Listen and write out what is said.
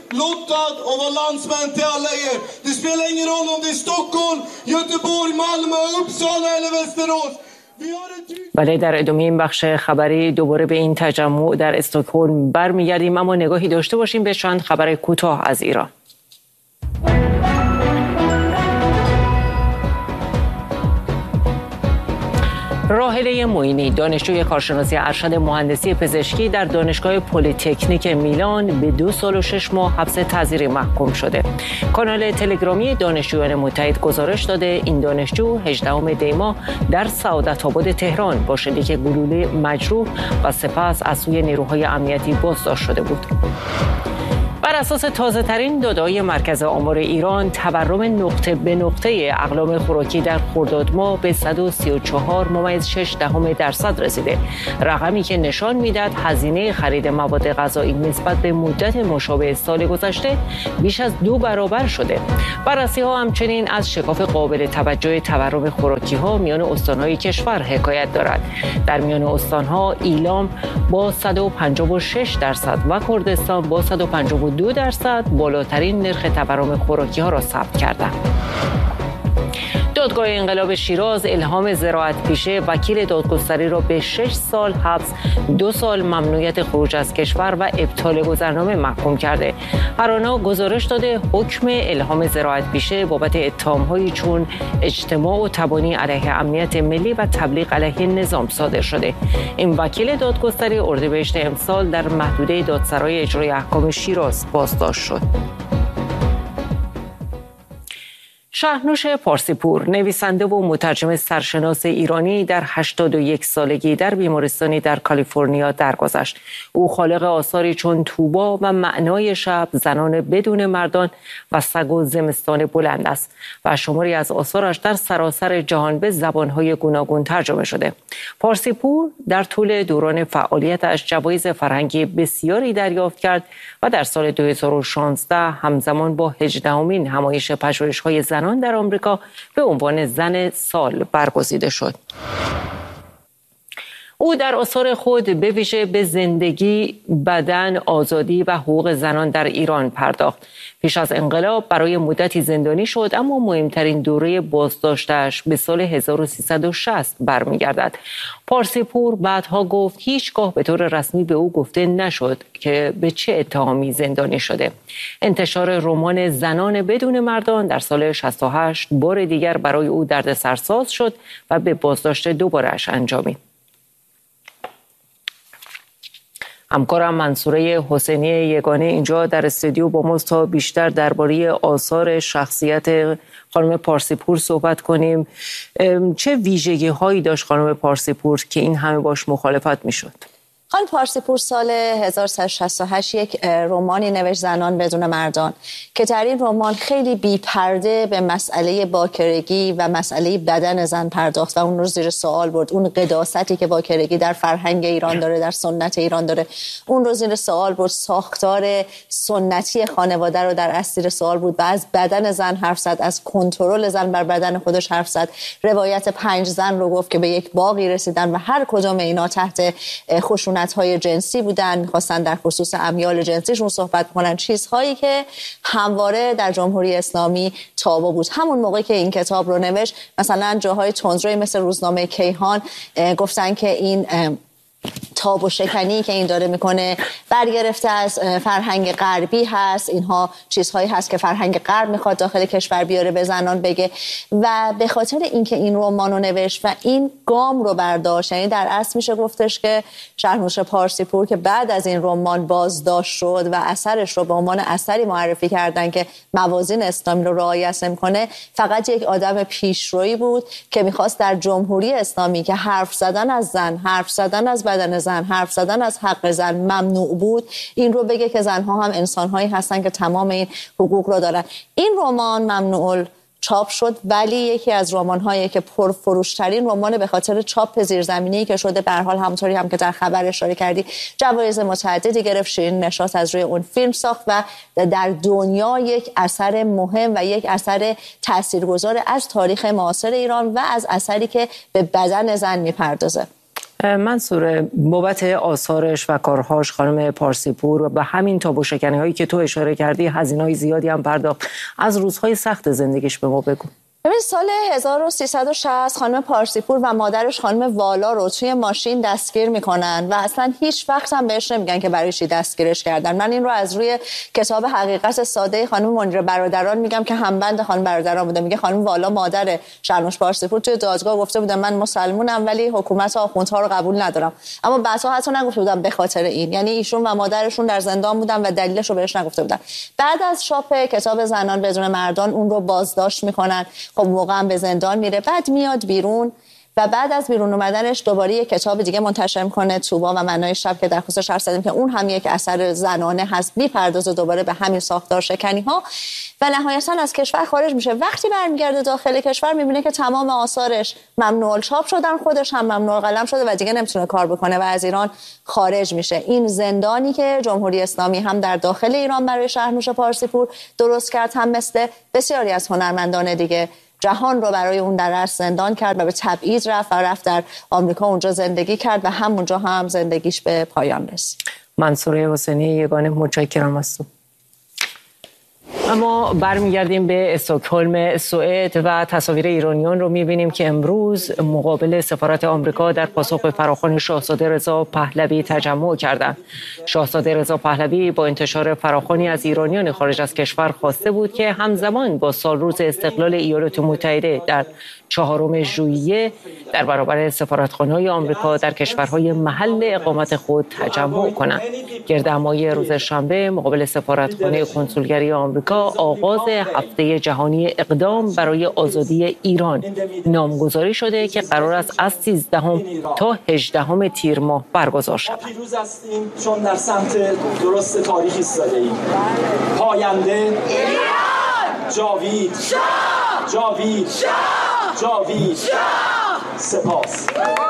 lottad och vara landsmän till alla er. Det spelar ingen roll om det är Stockholm, Göteborg, Malmö, Uppsala eller Västerås. بله، در ادامه این بخش خبری دوباره به این تجمع در استکهلم برمیگردیم، اما نگاهی داشته باشیم به چند خبر کوتاه از ایران. راهله معینی، دانشجوی کارشناسی ارشد مهندسی پزشکی در دانشگاه پلی‌تکنیک میلان به 2 سال و 6 ماه حبس تعزیری محکوم شده. کانال تلگرامی دانشجویان متحد گزارش داده این دانشجو 18 دی ماه در سعادت آباد تهران با شلیک گلوله مجروح و سپس از سوی نیروهای امنیتی بازداشت شده بود. بر اساس تازه ترین داده‌های مرکز آمار ایران، تورم نقطه به نقطه اقلام خوراکی در خرداد ماه به 134.6% رسیده، رقمی که نشان می‌دهد هزینه خرید مواد غذایی نسبت به مدت مشابه سال گذشته بیش از 2 برابر شده. بررسی‌ها همچنین از شکاف قابل توجه تورم خوراکی‌ها میان استان‌های کشور حکایت دارد. در میان استان‌ها ایلام با 156% و کردستان با 152% بالاترین نرخ تورم خوراکی ها را ثبت کردند. دادگاه انقلاب شیراز الهام زراعت‌پیشه وکیل دادگستری را به 6 سال حبس، 2 سال ممنوعیت خروج از کشور و ابطال گذرنامه محکوم کرده. هرانا گزارش داده حکم الهام زراعت‌پیشه بابت اتهام‌هایی چون اجتماع و تبانی علیه امنیت ملی و تبلیغ علیه نظام صادر شده. این وکیل دادگستری اردیبهشت امسال در محدوده دادسرای اجرای احکام شیراز بازداشت شد. شهرنوش پارسیپور، نویسنده و مترجم سرشناس ایرانی، در 81 سالگی در بیمارستانی در کالیفرنیا درگذشت. او خالق آثاری چون توبا و معنای شب، زنان بدون مردان و سگ و زمستان بلند است و شماری از آثارش در سراسر جهان به زبانهای گوناگون ترجمه شده. پارسیپور در طول دوران فعالیتش جوایز فرهنگی بسیاری دریافت کرد و در سال 2016 همزمان با 18مین همایش پژوهش‌های زنان در آمریکا به عنوان زن سال برگزیده شد. او در آثار خود به ویژه به زندگی، بدن، آزادی و حقوق زنان در ایران پرداخت. پیش از انقلاب برای مدتی زندانی شد، اما مهمترین دوره بازداشتش به سال 1360 برمیگردد. پارسیپور بعدها گفت هیچگاه به طور رسمی به او گفته نشد که به چه اتهامی زندانی شده. انتشار رمان زنان بدون مردان در سال 68 بار دیگر برای او دردسرساز شد و به بازداشت دوباره‌اش انجامید. همکارم منصوره حسینی یگانه اینجا در استودیو با ماست تا بیشتر درباره آثار شخصیت خانم پارسیپور صحبت کنیم. چه ویژگی هایی داشت خانم پارسیپور که این همه باش مخالفت میشد؟ خانم پارسیپور سال 1368 یک رمانی نوشت، زنان بدون مردان، که در این رمان خیلی بی‌پرده به مسئله باکرگی و مسئله بدن زن پرداخت و اون رو زیر سوال برد. اون قداستی که باکرگی در فرهنگ ایران داره، در سنت ایران داره، اون رو زیر سوال برد. ساختار سنتی خانواده رو در اصل زیر سوال بود و از بدن زن حرف زد، از کنترل زن بر بدن خودش حرف زد. روایت 5 زن رو گفت که به یک باغی رسیدن و هر کدام اینا تحت خشونت‌های جنسی بودن، می‌خواستن در خصوص امیال جنسیشون صحبت کنن، چیزهایی که همواره در جمهوری اسلامی تابو بود. همون موقع که این کتاب رو نوشت، مثلا جاهای تندروی مثل روزنامه کیهان گفتن که این تاب و شکنی که این داره میکنه برگرفته از فرهنگ غربی هست، اینها چیزهایی هست که فرهنگ غرب میخواد داخل کشور بیاره به زنان بگه. و به خاطر اینکه این رمان رو نوشت و این گام رو برداشت، یعنی در اصل میشه گفتش که شهرنوش پارسیپور که بعد از این رمان بازداشت شد و اثرش رو به عنوان اثری معرفی کردن که موازین اسلامی رو رعایت نمیکنه، فقط یک آدم پیشرویی بود که میخواست در جمهوری اسلامی که حرف زدن از زن، حرف زدن از بدن زن، حرف زدن از حق زن ممنوع بود، این رو بگه که زنها هم انسانهایی هستن که تمام این حقوق رو دارن. این رمان ممنوع چاپ شد، ولی یکی از رمان‌هایی که پرفروش‌ترین رمان به خاطر چاپ زیرزمینی که شده، به هر حال همونطوری هم که در خبر اشاره کردی جوایز متعددی گرفت. شیرین نشاط از روی اون فیلم ساخت و در دنیا یک اثر مهم و یک اثر تاثیرگذار از تاریخ معاصر ایران و از اثری که به بدن زن میپردازه. منصور، بابت آثارش و کارهاش خانم پارسیپور و همین تابو شکنی هایی که تو اشاره کردی هزینه‌های زیادی هم پرداخت. از روزهای سخت زندگیش به ما بگو. ببین سال 1360 خانم پارسیپور و مادرش خانم والا رو توی ماشین دستگیر میکنن و اصلا هیچ وقت هم بهش نمیگن که برای چی دستگیرش کردن. من این رو از روی کتاب حقیقت ساده خانم منیر برادران میگم که همبند خانم برادران بوده. میگه خانم والا مادر شهرنوش پارسیپور توی دادگاه گفته بوده من مسلمونم ولی حکومت آخوندها رو قبول ندارم، اما بعدها حتی نگفته بودن به خاطر این، یعنی ایشون و مادرشون در زندان بودن و دلیلش رو بهش نگفته بودن. بعد از چاپ کتاب زنان بدون مردان اون رو بازداشت میکنن، خب موقع هم به زندان میره، بعد میاد بیرون و بعد از بیرون اومدنش دوباره یک کتاب دیگه منتشر میکنه، توبا و معنای شب، که در خصوصش حرف زدیم که اون هم یک اثر زنانه هست، میپردازه دوباره به همین ساختار شکنی ها و نهایتا از کشور خارج میشه. وقتی برمیگرده داخل کشور میبینه که تمام آثارش ممنوع الچاپ شدن، خودش هم ممنوع القلم شده و دیگه نمیتونه کار بکنه و از ایران خارج میشه. این زندانی که جمهوری اسلامی هم در داخل ایران برای شهرنوش پارسیپور درست کرد، هم مثل بسیاری از هنرمندان دیگه جهان رو برای اون در زندان کرد و به تبعید رفت در آمریکا اونجا زندگی کرد و همونجا هم زندگیش به پایان رسید. منصور حسینی یگانه، متشکرم از تو. اما برمیگردیم به استکهلم، سوئد و تصاویر ایرانیان رو می‌بینیم که امروز مقابل سفارت آمریکا در پاسخ به فراخوان شاهزاده رضا پهلوی تجمع کردند. شاهزاده رضا پهلوی با انتشار فراخوانی از ایرانیان خارج از کشور خواسته بود که همزمان با سالروز استقلال ایالات متحده در 4 ژوئیه در برابر سفارتخانه‌های آمریکا در کشورهای محل اقامت خود تجمع کنند. گردهمایی روز شنبه مقابل سفارتخانه کنسولگری آمریکا آغاز هفته جهانی اقدام برای آزادی ایران نامگذاری شده که قرار است از 13 تا 18 تیر ماه برگزار شود. پیروز هستیم چون در سمت درست تاریخ ایستاده‌ایم. پاینده ایران! جاوید شاه! جاوید شاه! جاوید شاه! سپاس.